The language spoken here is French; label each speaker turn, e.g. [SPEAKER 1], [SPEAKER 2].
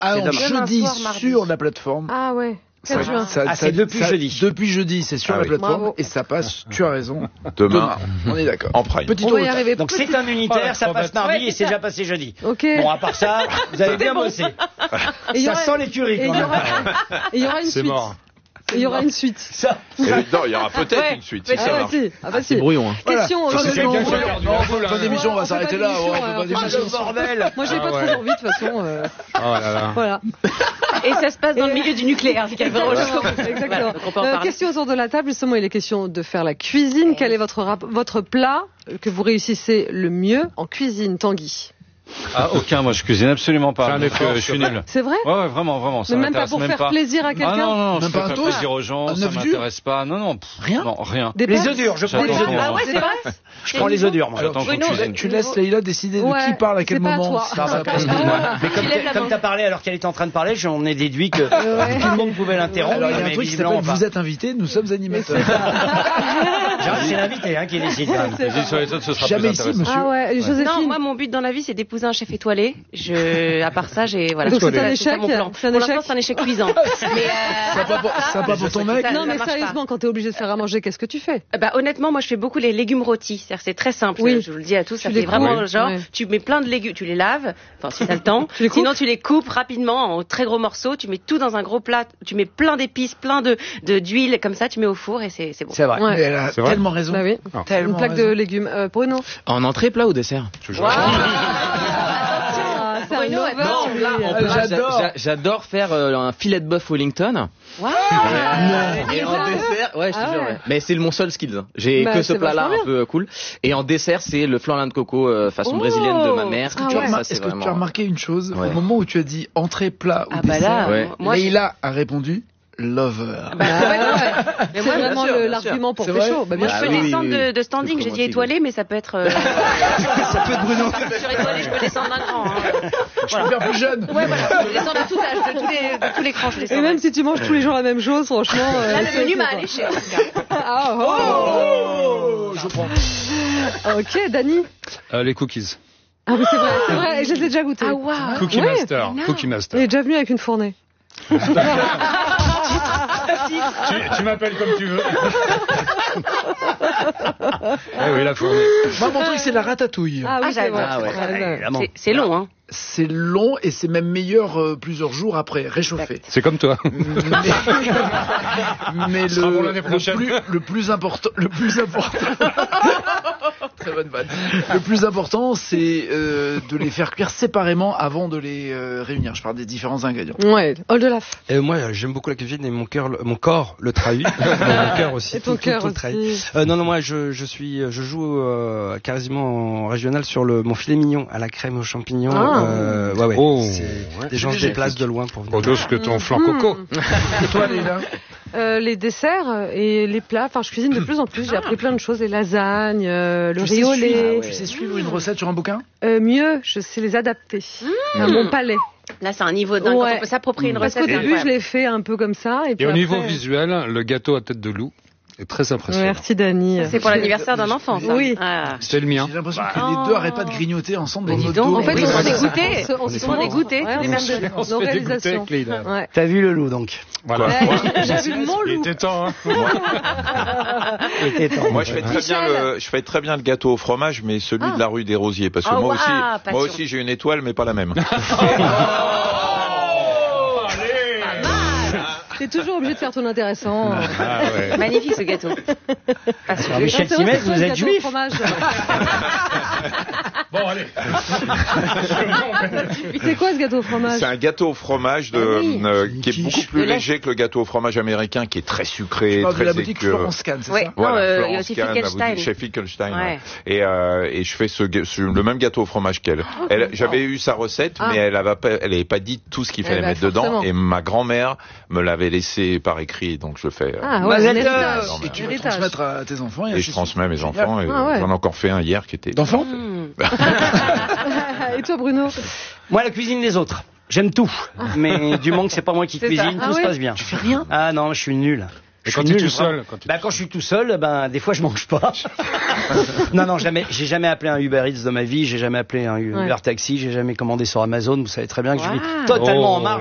[SPEAKER 1] Alors, jeudi
[SPEAKER 2] soir, mardi.
[SPEAKER 1] sur la plateforme.
[SPEAKER 3] Ah ouais. 4 juin.
[SPEAKER 4] C'est depuis jeudi.
[SPEAKER 1] Depuis jeudi, c'est sur la plateforme.
[SPEAKER 3] Bravo.
[SPEAKER 1] Et ça passe, tu as raison.
[SPEAKER 5] Demain.
[SPEAKER 1] On est d'accord.
[SPEAKER 5] En prime.
[SPEAKER 1] Petit
[SPEAKER 3] On
[SPEAKER 1] tour
[SPEAKER 3] va y
[SPEAKER 1] de
[SPEAKER 3] arriver.
[SPEAKER 4] Donc c'est un unitaire, ça passe mardi et c'est déjà passé jeudi.
[SPEAKER 3] Ok.
[SPEAKER 4] Bon, à part ça, vous avez bien bossé.
[SPEAKER 3] Et il y
[SPEAKER 4] Ça
[SPEAKER 3] aura-
[SPEAKER 4] sent l'écurie
[SPEAKER 3] et
[SPEAKER 4] quand
[SPEAKER 3] il y
[SPEAKER 4] même.
[SPEAKER 3] aura- et il y aura une suite.
[SPEAKER 6] mort.
[SPEAKER 3] Et il y aura une suite.
[SPEAKER 4] Ça.
[SPEAKER 5] Et non, il y aura peut-être une suite, si ça marche.
[SPEAKER 7] C'est brouillon. Hein.
[SPEAKER 3] Question.
[SPEAKER 1] C'est
[SPEAKER 3] non,
[SPEAKER 1] quelqu'un
[SPEAKER 3] non,
[SPEAKER 1] qui a perdu
[SPEAKER 3] non,
[SPEAKER 1] la foule, fin d'émission, on va s'arrêter là.
[SPEAKER 3] d'émission,
[SPEAKER 1] On peut pas
[SPEAKER 3] enfin,
[SPEAKER 1] d'émission.
[SPEAKER 4] Bordel.
[SPEAKER 3] Moi, j'ai pas trop envie de toute façon.
[SPEAKER 6] Oh là là.
[SPEAKER 3] Voilà.
[SPEAKER 2] Et ça se passe dans le milieu du nucléaire, ce qui est vraiment chaud.
[SPEAKER 3] Exactement.
[SPEAKER 2] Voilà, donc on peut en parler.
[SPEAKER 3] Question autour de la table. Justement, il est question de faire la cuisine. Quel est votre plat que vous réussissez le mieux en cuisine, Tanguy?
[SPEAKER 6] Ah, aucun, moi je cuisine absolument pas. Donc, je suis nul.
[SPEAKER 3] C'est vrai?
[SPEAKER 6] Ouais, vraiment. Ça
[SPEAKER 3] Mais même pas
[SPEAKER 6] m'intéresse
[SPEAKER 3] pour
[SPEAKER 6] même
[SPEAKER 3] faire
[SPEAKER 6] pas.
[SPEAKER 3] plaisir à quelqu'un?
[SPEAKER 6] Ah non,
[SPEAKER 1] Même
[SPEAKER 6] je
[SPEAKER 1] pas
[SPEAKER 6] fais
[SPEAKER 1] un
[SPEAKER 6] pas
[SPEAKER 1] toast?
[SPEAKER 6] plaisir aux gens,
[SPEAKER 1] Un
[SPEAKER 6] ça
[SPEAKER 1] œuf dur?
[SPEAKER 6] m'intéresse pas. Non,
[SPEAKER 1] Rien?
[SPEAKER 6] Non, rien.
[SPEAKER 3] Des
[SPEAKER 4] Les
[SPEAKER 3] pâtes?
[SPEAKER 4] œufs durs, je prends les œufs durs.
[SPEAKER 2] Ah ouais, c'est vrai?
[SPEAKER 4] Je prends les œufs durs, moi.
[SPEAKER 1] Alors,
[SPEAKER 6] J'attends qu'on
[SPEAKER 2] Bruno,
[SPEAKER 6] cuisine.
[SPEAKER 1] tu laisses Leïla décider de
[SPEAKER 3] Ouais,
[SPEAKER 1] qui parle à quel
[SPEAKER 3] c'est pas à
[SPEAKER 1] moment.
[SPEAKER 3] toi.
[SPEAKER 1] Ça va pas.
[SPEAKER 4] Mais
[SPEAKER 2] Tu lèves la
[SPEAKER 4] comme
[SPEAKER 2] main.
[SPEAKER 4] t'as parlé alors qu'elle était en train de parler, j'en ai déduit que tout le monde pouvait l'interrompre.
[SPEAKER 1] Alors, il y a un
[SPEAKER 4] mais
[SPEAKER 1] truc qui
[SPEAKER 4] visiblement
[SPEAKER 1] s'appelle
[SPEAKER 4] pas.
[SPEAKER 1] Vous êtes invité, nous sommes animateurs.
[SPEAKER 4] C'est l'invité qui décide. quand même.
[SPEAKER 6] Vas-y, sur les autres, ce sera
[SPEAKER 1] Jamais
[SPEAKER 6] plus
[SPEAKER 1] ici,
[SPEAKER 6] intéressant.
[SPEAKER 1] monsieur.
[SPEAKER 3] Ah ouais, Joséphine.
[SPEAKER 2] Non, moi, mon but dans la vie, c'est d'épouser un chef étoilé. À part ça, voilà.
[SPEAKER 3] Donc, c'est un
[SPEAKER 2] ça,
[SPEAKER 3] échec,
[SPEAKER 2] mon plan.
[SPEAKER 3] c'est un
[SPEAKER 2] Pour
[SPEAKER 3] échec.
[SPEAKER 2] l'instant, c'est un échec cuisant. Mais,
[SPEAKER 1] Sympa pour ton mec.
[SPEAKER 2] ça-
[SPEAKER 3] Non, mais
[SPEAKER 2] marche
[SPEAKER 3] sérieusement, quand t'es obligé de faire à manger, qu'est-ce que tu fais?
[SPEAKER 2] honnêtement, moi, je fais beaucoup les légumes rôtis. C'est-à-dire, c'est très simple.
[SPEAKER 3] Oui.
[SPEAKER 2] Je vous le dis à tous, ça
[SPEAKER 3] Tu les
[SPEAKER 2] fait vraiment
[SPEAKER 3] coupes,
[SPEAKER 2] genre,
[SPEAKER 3] ouais.
[SPEAKER 2] tu mets plein de légumes, tu les laves, enfin, si t'as le temps.
[SPEAKER 3] Tu les coupes
[SPEAKER 2] Sinon, tu les coupes rapidement en très gros morceaux, tu mets tout dans un gros plat, tu mets plein d'épices, plein d'huile, comme ça, tu mets au four et c'est bon.
[SPEAKER 4] C'est vrai.
[SPEAKER 3] Ouais.
[SPEAKER 1] Mais elle a
[SPEAKER 6] C'est vrai
[SPEAKER 1] tellement raison.
[SPEAKER 3] Bah oui.
[SPEAKER 1] Tellement
[SPEAKER 3] Une plaque
[SPEAKER 1] raison.
[SPEAKER 3] de légumes. Bruno.
[SPEAKER 7] En entrée, plat ou dessert?
[SPEAKER 6] Toujours.
[SPEAKER 3] Ah, c'est un
[SPEAKER 2] Bruno,
[SPEAKER 3] lover,
[SPEAKER 2] attends,
[SPEAKER 3] lui.
[SPEAKER 2] là,
[SPEAKER 7] J'adore faire un filet de bœuf Wellington.
[SPEAKER 2] Waouh.
[SPEAKER 7] Et en dessert, ouais, je te
[SPEAKER 3] Ah
[SPEAKER 7] jure.
[SPEAKER 3] ouais.
[SPEAKER 7] Ouais. Mais c'est mon seul skill. Hein. J'ai
[SPEAKER 3] Bah,
[SPEAKER 7] que ce
[SPEAKER 3] c'est
[SPEAKER 7] plat-là
[SPEAKER 3] vachement
[SPEAKER 7] un peu cool. Et en dessert, c'est le flan à de coco façon brésilienne de ma mère.
[SPEAKER 3] Ah
[SPEAKER 1] Tu as
[SPEAKER 3] ouais.
[SPEAKER 1] remar-
[SPEAKER 7] Ça,
[SPEAKER 1] Est-ce
[SPEAKER 7] c'est
[SPEAKER 1] que tu as remarqué une chose
[SPEAKER 7] Ouais.
[SPEAKER 1] au moment où tu as dit entrée, plat ou
[SPEAKER 2] Ah bah
[SPEAKER 1] dessert?
[SPEAKER 2] là,
[SPEAKER 7] Ouais.
[SPEAKER 2] moi,
[SPEAKER 1] Leïla a répondu lover.
[SPEAKER 2] Bah, complètement, ouais. Mais
[SPEAKER 3] C'est
[SPEAKER 2] moi,
[SPEAKER 3] vraiment
[SPEAKER 7] bien sûr, bien
[SPEAKER 3] l'argument pour
[SPEAKER 1] C'est
[SPEAKER 3] pécho.
[SPEAKER 1] vrai
[SPEAKER 3] Bah,
[SPEAKER 2] moi,
[SPEAKER 3] bien
[SPEAKER 2] je
[SPEAKER 3] sûr.
[SPEAKER 2] peux
[SPEAKER 7] oui,
[SPEAKER 2] descendre
[SPEAKER 7] oui.
[SPEAKER 2] de standing, j'ai dit
[SPEAKER 7] Comment
[SPEAKER 2] étoilé, mais ça peut être.
[SPEAKER 1] Ça peut être Bruno.
[SPEAKER 2] Sur étoilé, je peux descendre d'un cran. Hein.
[SPEAKER 1] Je peux faire plus jeune.
[SPEAKER 2] Ouais, voilà. Je peux descendre de tout âge, de tous les crans, je descends.
[SPEAKER 3] Et même si tu manges tous les jours la même chose, franchement.
[SPEAKER 2] Là,
[SPEAKER 3] c'est
[SPEAKER 2] le menu
[SPEAKER 3] ok,
[SPEAKER 2] m'a
[SPEAKER 3] quoi.
[SPEAKER 2] alléché. en tout cas.
[SPEAKER 3] Ah, oh.
[SPEAKER 1] Oh, je prends.
[SPEAKER 3] Ok, Dani.
[SPEAKER 6] Les cookies.
[SPEAKER 3] Ah oui, c'est vrai. Et je les ai déjà goûtés.
[SPEAKER 2] Ah, waouh.
[SPEAKER 6] Cookie
[SPEAKER 3] Ouais.
[SPEAKER 6] Master. Cookie
[SPEAKER 3] Il
[SPEAKER 6] Master.
[SPEAKER 3] est déjà venu avec une fournée.
[SPEAKER 6] Tu m'appelles comme tu veux. Eh oui, la fournée.
[SPEAKER 1] Moi, mon truc, c'est la ratatouille.
[SPEAKER 3] Ah oui,
[SPEAKER 2] Ah,
[SPEAKER 3] c'est vrai.
[SPEAKER 7] ah ouais.
[SPEAKER 3] Ouais.
[SPEAKER 2] C'est long, hein.
[SPEAKER 1] C'est long et c'est même meilleur plusieurs jours après, réchauffé.
[SPEAKER 6] C'est comme toi.
[SPEAKER 1] Mais
[SPEAKER 6] sera bon l'année prochaine.
[SPEAKER 1] le plus important, très bonne vanne. Le plus important, c'est de les faire cuire séparément avant de les réunir. Je parle des différents ingrédients.
[SPEAKER 3] Ouais, Oldelaf.
[SPEAKER 8] Moi, j'aime beaucoup la cuisine et mon corps le trahit. Mon cœur aussi.
[SPEAKER 3] Et ton cœur
[SPEAKER 8] le
[SPEAKER 3] aussi.
[SPEAKER 8] trahit. Non, moi, je joue quasiment en régional sur mon filet mignon à la crème aux champignons.
[SPEAKER 3] Ah.
[SPEAKER 8] Ouais.
[SPEAKER 6] Oh,
[SPEAKER 8] Des gens se déplacent de loin pour venir.
[SPEAKER 6] Autre chose que ton flan coco.
[SPEAKER 1] Et toi, Leïla?
[SPEAKER 3] Les desserts et les plats. Enfin, je cuisine de plus en plus. J'ai appris plein de choses. Les lasagnes, le
[SPEAKER 1] Tu sais
[SPEAKER 3] riz au lait.
[SPEAKER 1] suivre- Tu sais suivre une recette sur un bouquin?
[SPEAKER 3] Mieux, je sais les adapter à mon palais.
[SPEAKER 2] Là, c'est un niveau dingue.
[SPEAKER 3] Ouais.
[SPEAKER 2] Quand on peut s'approprier une
[SPEAKER 3] Parce
[SPEAKER 2] recette.
[SPEAKER 3] qu'au
[SPEAKER 2] c'est
[SPEAKER 3] début, je
[SPEAKER 2] incroyable.
[SPEAKER 3] l'ai fait un peu comme ça. Et, puis
[SPEAKER 6] Et au
[SPEAKER 3] après,
[SPEAKER 6] niveau visuel, le gâteau à tête de loup est très impressionnant.
[SPEAKER 3] Merci, Dani.
[SPEAKER 2] C'est pour l'anniversaire d'un enfant, ça.
[SPEAKER 3] Oui.
[SPEAKER 2] Ah.
[SPEAKER 6] C'est le mien.
[SPEAKER 1] J'ai l'impression que les deux arrêtent pas de grignoter ensemble dans
[SPEAKER 2] Dis
[SPEAKER 1] notre
[SPEAKER 2] donc,
[SPEAKER 1] dos.
[SPEAKER 2] en fait,
[SPEAKER 3] Oui,
[SPEAKER 2] on s'en
[SPEAKER 3] on
[SPEAKER 2] est
[SPEAKER 3] se-
[SPEAKER 2] goûté.
[SPEAKER 3] on se-
[SPEAKER 2] On s'en est goûté.
[SPEAKER 3] Ouais,
[SPEAKER 2] les
[SPEAKER 3] on
[SPEAKER 2] mêmes
[SPEAKER 3] se-
[SPEAKER 2] choses.
[SPEAKER 3] nos
[SPEAKER 6] se fait dégoûter
[SPEAKER 3] réalisations.
[SPEAKER 6] avec Leïla.
[SPEAKER 3] Ouais.
[SPEAKER 4] T'as vu le loup, donc.
[SPEAKER 6] Voilà.
[SPEAKER 3] J'ai vu mon
[SPEAKER 6] Il
[SPEAKER 3] loup.
[SPEAKER 6] était temps, hein.
[SPEAKER 4] Il était temps.
[SPEAKER 5] Moi, je fais très bien le gâteau au fromage, mais celui de la rue des Rosiers, parce que
[SPEAKER 2] Ah,
[SPEAKER 5] moi
[SPEAKER 2] ouah, passion.
[SPEAKER 5] aussi, j'ai une étoile, mais pas la même.
[SPEAKER 3] T'es toujours obligé de faire ton intéressant.
[SPEAKER 6] Ah ouais.
[SPEAKER 2] Magnifique ce gâteau.
[SPEAKER 4] Alors, Michel
[SPEAKER 3] C'est vrai,
[SPEAKER 4] Simès,
[SPEAKER 3] c'est ça,
[SPEAKER 4] vous
[SPEAKER 3] le
[SPEAKER 4] êtes
[SPEAKER 3] gâteau au
[SPEAKER 4] juif.
[SPEAKER 3] fromage.
[SPEAKER 6] Bon, allez.
[SPEAKER 3] C'est quoi ce gâteau au fromage?
[SPEAKER 5] C'est un gâteau au fromage qui est beaucoup plus léger que le gâteau au fromage américain, qui est très sucré,
[SPEAKER 1] Tu parles de
[SPEAKER 5] très
[SPEAKER 1] la boutique
[SPEAKER 5] équeux.
[SPEAKER 1] Florence Kahn, c'est
[SPEAKER 2] Ouais.
[SPEAKER 1] ça?
[SPEAKER 5] Voilà,
[SPEAKER 2] Non, il y a
[SPEAKER 5] Florence
[SPEAKER 2] aussi
[SPEAKER 5] Kahn, la
[SPEAKER 2] Finkelstein.
[SPEAKER 5] boutique chez Finkelstein.
[SPEAKER 2] Ouais.
[SPEAKER 5] Et je fais le même gâteau au fromage qu'elle. J'avais eu sa recette, mais elle avait pas dit tout ce qu'il fallait
[SPEAKER 3] bah,
[SPEAKER 5] mettre dedans.
[SPEAKER 3] forcément.
[SPEAKER 5] Et ma grand-mère me l'avait laissé par écrit, donc je le fais.
[SPEAKER 3] Ah ouais,
[SPEAKER 4] Mazel
[SPEAKER 3] un
[SPEAKER 4] tov.
[SPEAKER 3] héritage.
[SPEAKER 1] Et tu vas
[SPEAKER 3] Héritage.
[SPEAKER 1] transmettre à tes enfants.
[SPEAKER 5] Et je transmets à mes enfants. Et
[SPEAKER 3] Ah ouais.
[SPEAKER 5] j'en ai encore fait un hier qui était.
[SPEAKER 1] D'enfants?
[SPEAKER 3] Et toi, Bruno?
[SPEAKER 4] Moi, la cuisine des autres. J'aime tout. Mais du moment que c'est pas moi qui
[SPEAKER 2] C'est
[SPEAKER 4] cuisine,
[SPEAKER 2] ça.
[SPEAKER 4] tout
[SPEAKER 3] Ah
[SPEAKER 4] se
[SPEAKER 3] ouais.
[SPEAKER 4] passe bien. Tu fais rien? Ah non, je suis nul.
[SPEAKER 6] Et quand tu es tout seul,
[SPEAKER 4] quand je suis tout seul, des fois je mange pas. non, jamais. J'ai jamais appelé un Uber Eats dans ma vie. J'ai jamais appelé un Uber Taxi. J'ai jamais commandé sur Amazon. Vous savez très bien que je vis totalement en marge.